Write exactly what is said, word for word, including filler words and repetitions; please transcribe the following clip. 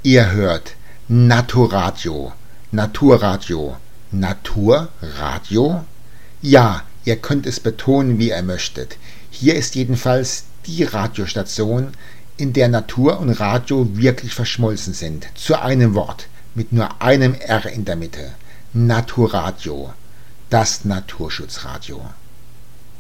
Ihr hört Naturradio, Naturradio, Naturradio? Ja, ihr könnt es betonen, wie ihr möchtet. Hier ist jedenfalls die Radiostation, in der Natur und Radio wirklich verschmolzen sind. Zu einem Wort, mit nur einem R in der Mitte. Naturradio, das Naturschutzradio.